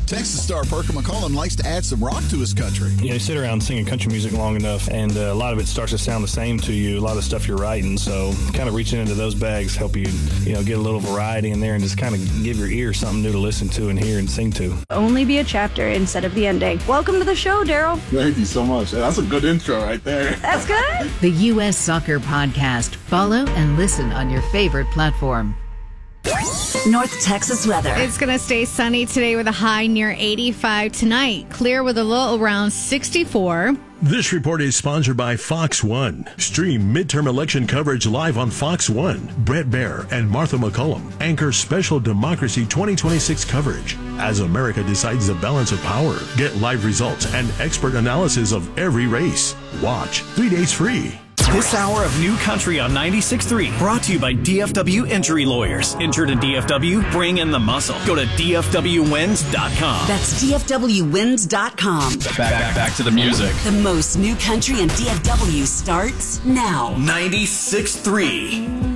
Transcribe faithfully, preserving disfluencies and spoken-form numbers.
Texas star Perka McCollum likes to add some rock to his country. You know, you sit around singing country music long enough, and uh, a lot of it starts to sound the same to you, a lot of stuff you're writing. So kind of reaching into those bags help you, you know, get a little variety in there and just kind of give your ear something new to listen to and hear and sing to. Only be a chapter instead of the ending. Welcome to the show, Daryl. Thank you so much. That's a good intro right there. That's good. The U S Soccer Podcast. Follow and listen on your favorite platform. North Texas weather. It's going to stay sunny today with a high near eighty-five tonight. Clear with a low around sixty-four. This report is sponsored by Fox One. Stream midterm election coverage live on Fox One. Brett Baer and Martha McCollum anchor special Democracy twenty twenty-six coverage. As America decides the balance of power, get live results and expert analysis of every race. Watch three days free. This hour of New Country on ninety-six point three brought to you by D F W Injury Lawyers. Injured in D F W? Bring in the muscle. Go to D F W wins dot com. That's D F W wins dot com. Back, back, back to the music. The most new country in D F W starts now. ninety-six point three